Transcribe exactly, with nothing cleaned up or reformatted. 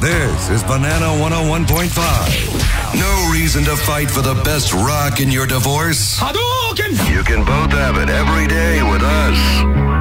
This is Banana one oh one point five. No reason to fight for the best rock in your divorce. Hadouken! You can both have it every